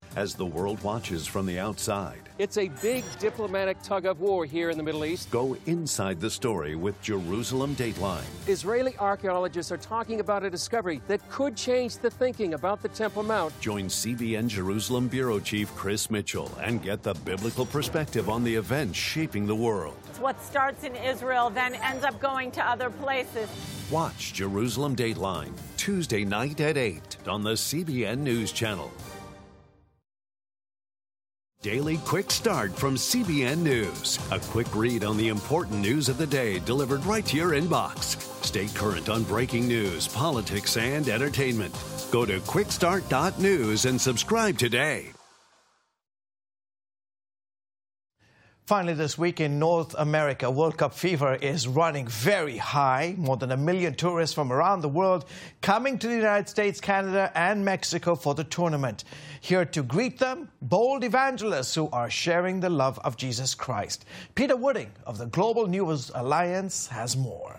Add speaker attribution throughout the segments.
Speaker 1: as the world watches from the outside.
Speaker 2: It's a big diplomatic tug of war here in the Middle East.
Speaker 1: Go inside the story with Jerusalem Dateline.
Speaker 2: Israeli archaeologists are talking about a discovery that could change the thinking about the Temple Mount.
Speaker 1: Join CBN Jerusalem Bureau Chief Chris Mitchell and get the biblical perspective on the events shaping the world.
Speaker 3: What starts in Israel then ends up going to other places.
Speaker 1: Watch Jerusalem Dateline Tuesday night at 8 on the CBN News Channel. Daily Quick Start from CBN News. A quick read on the important news of the day delivered right to your inbox. Stay current on breaking news, politics, and entertainment. Go to quickstart.news and subscribe today.
Speaker 4: Finally, this week in North America, World Cup fever is running very high. More than 1 million tourists from around the world coming to the United States, Canada, and Mexico for the tournament. Here to greet them, bold evangelists who are sharing the love of Jesus Christ. Peter Wooding of the Global News Alliance has more.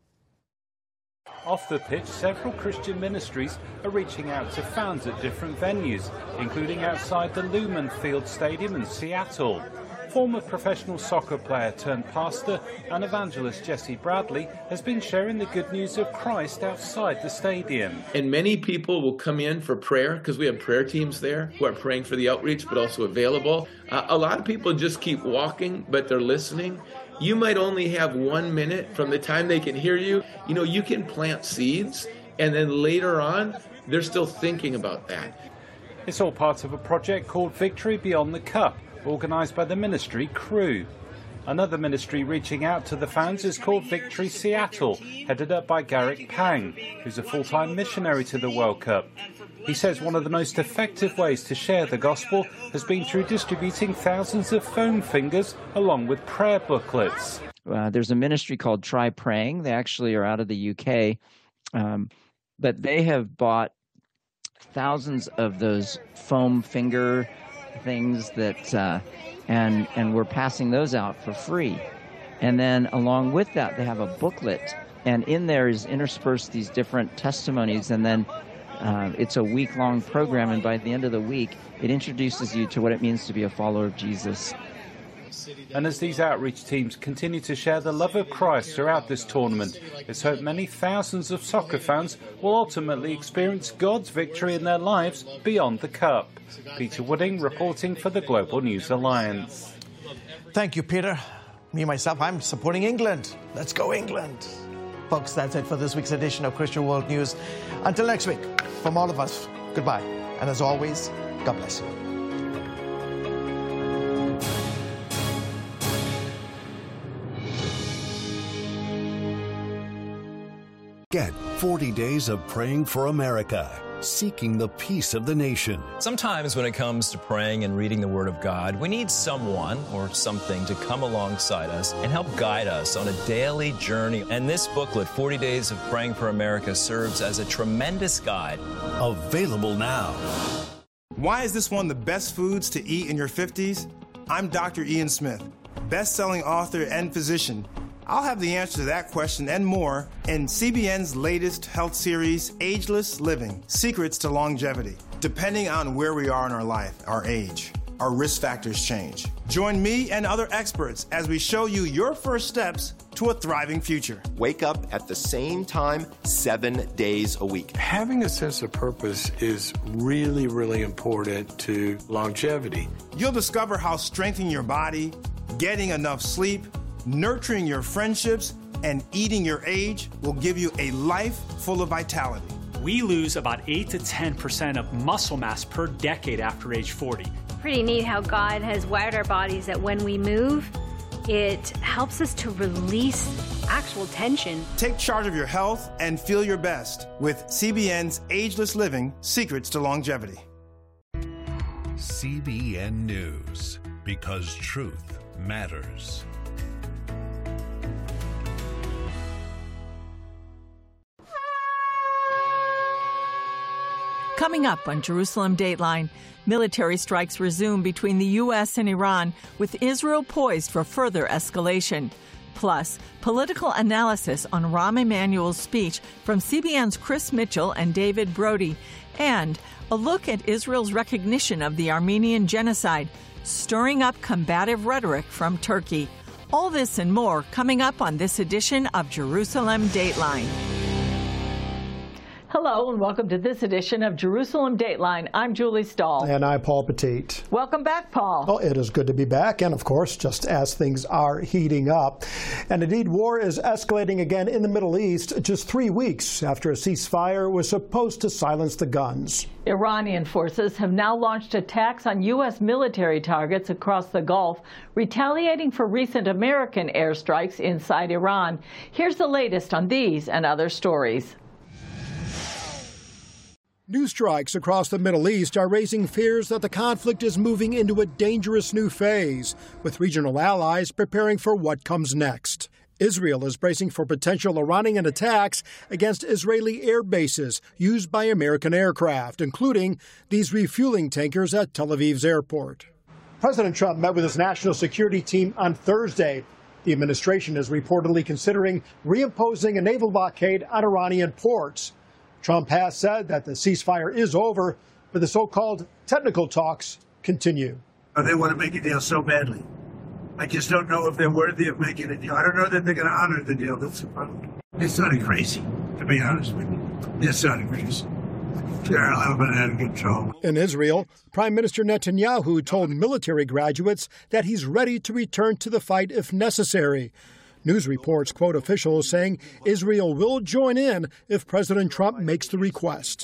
Speaker 5: Off the pitch, several Christian ministries are reaching out to fans at different venues, including outside the Lumen Field Stadium in Seattle. Former professional soccer player turned pastor and evangelist Jesse Bradley has been sharing the good news of Christ outside the stadium.
Speaker 6: And many people will come in for prayer because we have prayer teams there who are praying for the outreach but also available. A lot of people just keep walking, but they're listening. You might only have 1 minute from the time they can hear you. You know, you can plant seeds and then later on, they're still thinking about that.
Speaker 5: It's all part of a project called Victory Beyond the Cup, organised by the ministry Crew. Another ministry reaching out to the fans is called Victory Seattle, headed up by Garrick Pang, who's a full-time missionary to the World Cup. He says one of the most effective ways to share the gospel has been through distributing thousands of foam fingers along with prayer booklets.
Speaker 7: There's a ministry called Try Praying. They actually are out of the UK, but they have bought thousands of those foam finger things that and we're passing those out for free. And then along with that, they have a booklet, and in there is interspersed these different testimonies, and then it's a week-long program, and by the end of the week, it introduces you to what it means to be a follower of Jesus.
Speaker 5: And as these outreach teams continue to share the love of Christ throughout this tournament, it's hoped many thousands of soccer fans will ultimately experience God's victory in their lives beyond the cup. Peter Wooding reporting for the Global News Alliance.
Speaker 4: Thank you, Peter. Me, myself, I'm supporting England. Let's go, England. Folks, that's it for this week's edition of Christian World News. Until next week, from all of us, goodbye. And as always, God bless you.
Speaker 1: Get 40 days of praying for America, seeking the peace of the nation.
Speaker 8: Sometimes when it comes to praying and reading the Word of God, we need someone or something to come alongside us and help guide us on a daily journey. And this booklet, 40 Days of Praying for America, serves as a tremendous guide.
Speaker 1: Available now.
Speaker 9: Why is this one of the best foods to eat in your 50s? I'm Dr. Ian Smith, best-selling author and physician. I'll have the answer to that question and more in CBN's latest health series, Ageless Living, Secrets to Longevity. Depending on where we are in our life, our age, our risk factors change. Join me and other experts as we show you your first steps to a thriving future.
Speaker 10: Wake up at the same time 7 days a week.
Speaker 11: Having a sense of purpose is really, really important to longevity.
Speaker 9: You'll discover how strengthening your body, getting enough sleep, nurturing your friendships, and eating your age will give you a life full of vitality.
Speaker 12: We lose about 8 to 10% of muscle mass per decade after age 40.
Speaker 13: Pretty neat how God has wired our bodies that when we move, it helps us to release actual tension.
Speaker 9: Take charge of your health and feel your best with CBN's Ageless Living, Secrets to Longevity.
Speaker 1: CBN News, because truth matters.
Speaker 14: Coming up on Jerusalem Dateline, military strikes resume between the U.S. and Iran, with Israel poised for further escalation. Plus, political analysis on Rahm Emanuel's speech from CBN's Chris Mitchell and David Brody, And a look at Israel's recognition of the Armenian genocide, stirring up combative rhetoric from Turkey. All this and more coming up on this edition of Jerusalem Dateline. Hello and welcome to this edition of Jerusalem Dateline. I'm Julie Stahl.
Speaker 15: And I'm Paul Petit.
Speaker 14: Welcome back, Paul.
Speaker 15: Well, it is good to be back, and of course, just as things are heating up. And indeed, war is escalating again in the Middle East just 3 weeks after a ceasefire was supposed to silence the guns.
Speaker 14: Iranian forces have now launched attacks on U.S. military targets across the Gulf, retaliating for recent American airstrikes inside Iran. Here's the latest on these and other stories.
Speaker 15: New strikes across the Middle East are raising fears that the conflict is moving into a dangerous new phase, with regional allies preparing for what comes next. Israel is bracing for potential Iranian attacks against Israeli air bases used by American aircraft, including these refueling tankers at Tel Aviv's airport. President Trump met with his national security team on Thursday. The administration is reportedly considering reimposing a naval blockade on Iranian ports. Trump has said that the ceasefire is over, but the so-called technical talks continue.
Speaker 16: They want to make a deal so badly. I just don't know if they're worthy of making a deal. I don't know that they're going to honor the deal. That's the problem. They're sounding crazy, to be honest with you. They're sounding crazy. They're a little bit out of control.
Speaker 15: In Israel, Prime Minister Netanyahu told military graduates that he's ready to return to the fight if necessary. News reports quote officials saying Israel will join in if President Trump makes the request.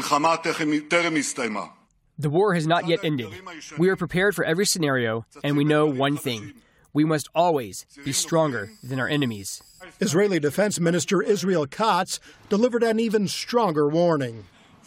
Speaker 17: The war has not yet ended. We are prepared for every scenario, and we know one thing. We must always be stronger than our enemies.
Speaker 15: Israeli Defense Minister Israel Katz delivered an even stronger warning.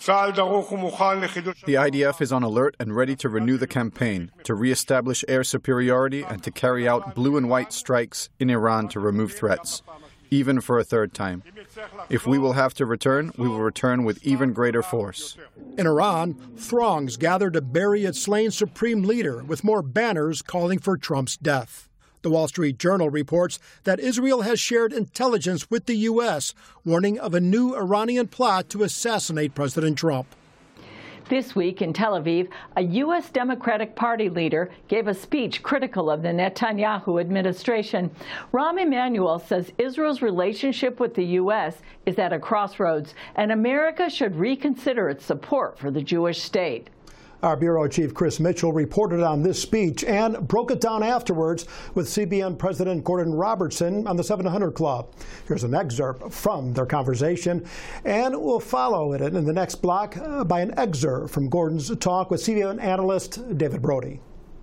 Speaker 18: The IDF is on alert and ready to renew the campaign, to reestablish air superiority and to carry out blue and white strikes in Iran to remove threats, even for a third time. If we will have to return, we will return with even greater force.
Speaker 15: In Iran, throngs gather to bury its slain supreme leader, with more banners calling for Trump's death. The Wall Street Journal reports that Israel has shared intelligence with the U.S., warning of a new Iranian plot to assassinate President Trump.
Speaker 14: This week in Tel Aviv, a U.S. Democratic Party leader gave a speech critical of the Netanyahu administration. Rahm Emanuel says Israel's relationship with the U.S. is at a crossroads, and America should reconsider its support for the Jewish state.
Speaker 15: Our Bureau Chief Chris Mitchell reported on this speech and broke it down afterwards with CBN President Gordon Robertson on the 700 Club. Here's an excerpt from their conversation, and we'll follow it in the next block by an excerpt from Gordon's talk with CBN analyst David Brody.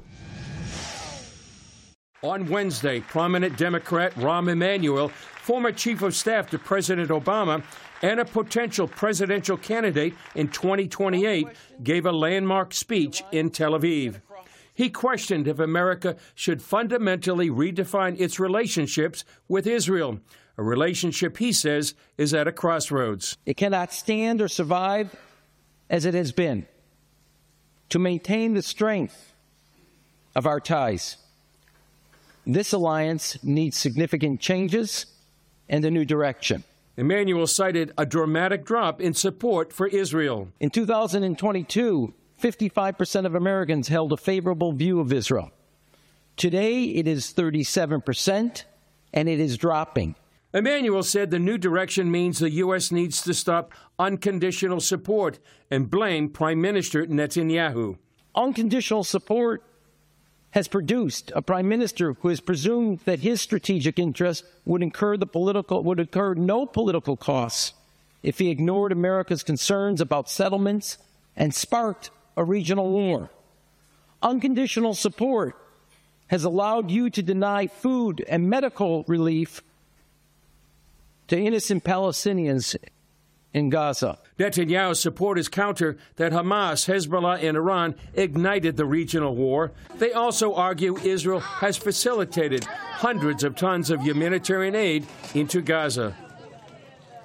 Speaker 2: On Wednesday, prominent Democrat Rahm Emanuel, former chief of staff to President Obama, and a potential presidential candidate in 2028, gave a landmark speech in Tel Aviv. He questioned if America should fundamentally redefine its relationships with Israel, a relationship he says is at a crossroads.
Speaker 19: It cannot stand or survive as it has been. To maintain the strength of our ties, this alliance needs significant changes and a new direction.
Speaker 2: Emanuel cited a dramatic drop in support for Israel.
Speaker 19: In 2022, 55% of Americans held a favorable view of Israel. Today, it is 37%, and it is dropping.
Speaker 2: Emanuel said the new direction means the U.S. needs to stop unconditional support and blame Prime Minister Netanyahu.
Speaker 19: Unconditional support has produced a prime minister who has presumed that his strategic interests would incur no political costs if he ignored America's concerns about settlements and sparked a regional war. Unconditional support has allowed you to deny food and medical relief to innocent Palestinians in Gaza.
Speaker 2: Netanyahu's supporters counter that Hamas, Hezbollah, and Iran ignited the regional war. They also argue Israel has facilitated hundreds of tons of humanitarian aid into Gaza.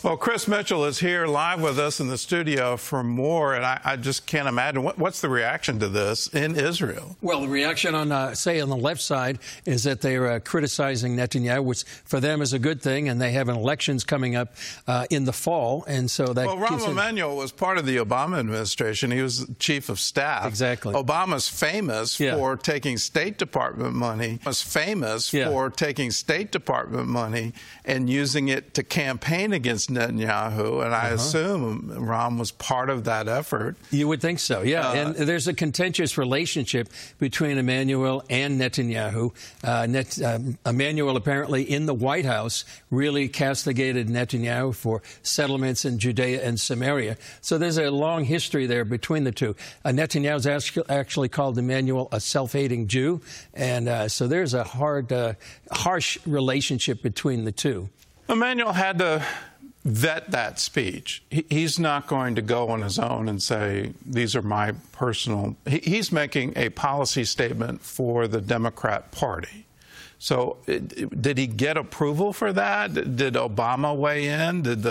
Speaker 20: Well, Chris Mitchell is here live with us in the studio for more, and I just can't imagine. What's the reaction to this in Israel?
Speaker 2: Well, the reaction on, say, on the left side is that they're criticizing Netanyahu, which for them is a good thing, and they have elections coming up in the fall, and so that. Well,
Speaker 20: Rahm Emanuel was part of the Obama administration. He was chief of staff.
Speaker 2: Exactly.
Speaker 20: Obama's famous for taking State Department money. For taking State Department money and using it to campaign against Netanyahu, and I assume Rahm was part of that effort.
Speaker 2: You would think so, yeah. And there's a contentious relationship between Emanuel and Netanyahu. Emanuel apparently in the White House really castigated Netanyahu for settlements in Judea and Samaria. So there's a long history there between the two. Netanyahu's actually called Emanuel a self-hating Jew, and so there's a harsh relationship between the two.
Speaker 20: Emanuel had to vet that speech. He's not going to go on his own and say, these are my personal... He's making a policy statement for the Democrat Party. So did he get approval for that? Did Obama weigh in? Did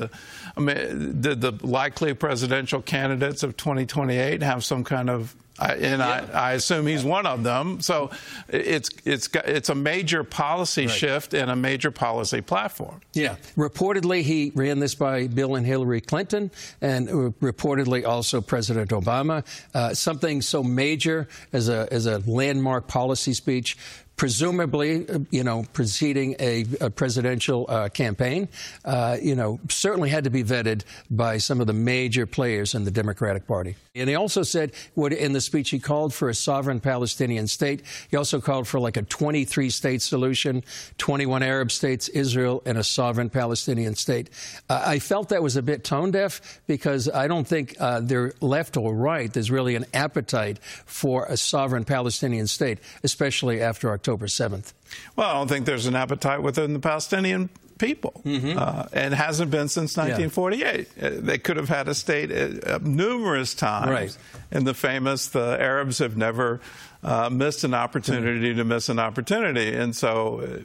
Speaker 20: the likely presidential candidates of 2028 have some kind of... I assume he's one of them. So it's a major policy shift and a major policy platform.
Speaker 2: Yeah. Reportedly, he ran this by Bill and Hillary Clinton, and reportedly also President Obama. Something so major as a landmark policy speech, presumably, preceding a presidential campaign, certainly had to be vetted by some of the major players in the Democratic Party. And he also said, in the speech, he called for a sovereign Palestinian state. He also called for like a 23-state solution, 21 Arab states, Israel, and a sovereign Palestinian state. I felt that was a bit tone-deaf because I don't think they're left or right. There's really an appetite for a sovereign Palestinian state, especially after October 7th.
Speaker 20: Well, I don't think there's an appetite within the Palestinian people, and hasn't been since 1948. They could have had a state numerous times. And the Arabs have never missed an opportunity to miss an opportunity. And so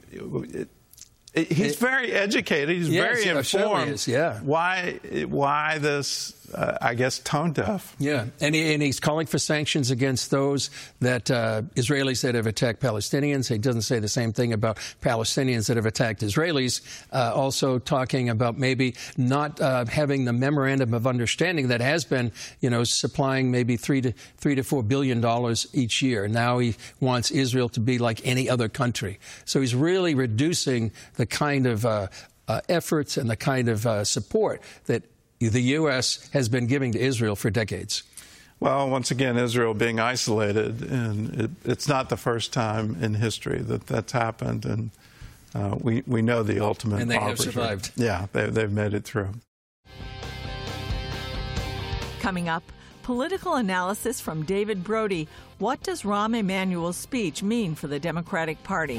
Speaker 20: he's very educated. He's very informed. Why this, I guess, tone deaf?
Speaker 2: Yeah, and he's calling for sanctions against those that Israelis that have attacked Palestinians. He doesn't say the same thing about Palestinians that have attacked Israelis. Also talking about maybe not having the memorandum of understanding that has been, supplying maybe $3 to $4 billion each year. Now he wants Israel to be like any other country. So he's really reducing the kind of efforts and the kind of support that the U.S. has been giving to Israel for decades.
Speaker 20: Well, once again, Israel being isolated, and it's not the first time in history that that's happened, and we know the ultimate.
Speaker 2: And they have survived.
Speaker 20: Yeah, they've made it through.
Speaker 21: Coming up, political analysis from David Brody. What does Rahm Emanuel's speech mean for the Democratic Party?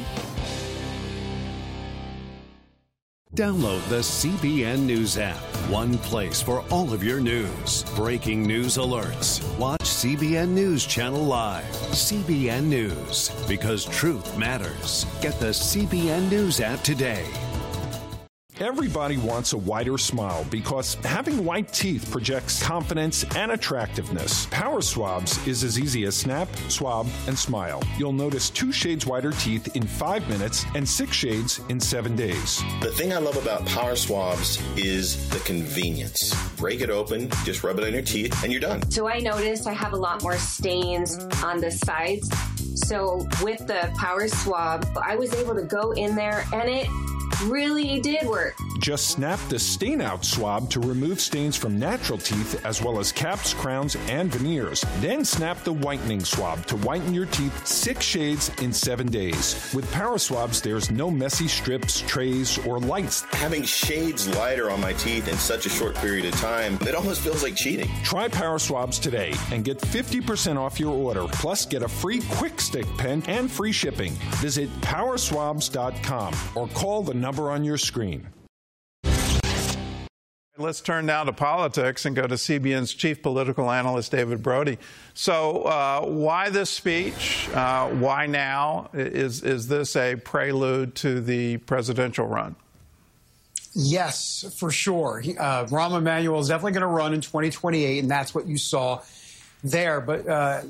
Speaker 1: Download the CBN News app. One place for all of your news. Breaking news alerts. Watch CBN News Channel Live. CBN News, because truth matters. Get the CBN News app today.
Speaker 22: Everybody wants a whiter smile because having white teeth projects confidence and attractiveness. Power Swabs is as easy as snap, swab, and smile. You'll notice 2 shades whiter teeth in 5 minutes and 6 shades in 7 days.
Speaker 23: The thing I love about Power Swabs is the convenience. Break it open, just rub it on your teeth, and you're done.
Speaker 24: So I noticed I have a lot more stains on the sides. So with the Power Swab, I was able to go in there and it really did work.
Speaker 22: Just snap the stain out swab to remove stains from natural teeth as well as caps, crowns, and veneers. Then snap the whitening swab to whiten your teeth 6 shades in 7 days. With Power Swabs, there's no messy strips, trays, or lights.
Speaker 23: Having shades lighter on my teeth in such a short period of time, it almost feels like cheating.
Speaker 22: Try Power Swabs today and get 50% off your order. Plus, get a free Quick Stick pen and free shipping. Visit powerswabs.com or call the number on your screen.
Speaker 20: Let's turn now to politics and go to CBN's chief political analyst, David Brody. So why this speech? Why now? Is this a prelude to the presidential run?
Speaker 3: Yes, for sure. Rahm Emanuel is definitely going to run in 2028, and that's what you saw there. But